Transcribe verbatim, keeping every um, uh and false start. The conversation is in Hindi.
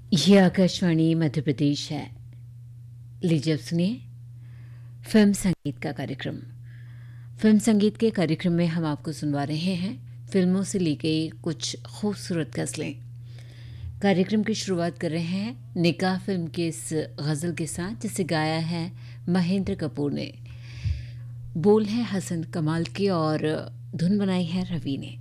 ये आकाशवाणी मध्य प्रदेश है। लीजिए अब सुनिए फिल्म संगीत का कार्यक्रम। फिल्म संगीत के कार्यक्रम में हम आपको सुनवा रहे हैं फिल्मों से ली गई कुछ खूबसूरत गज़लें। कार्यक्रम की शुरुआत कर रहे हैं निकाह फिल्म के इस गज़ल के साथ, जिसे गाया है महेंद्र कपूर ने। बोल है हसन कमाल के और धुन बनाई है रवि ने।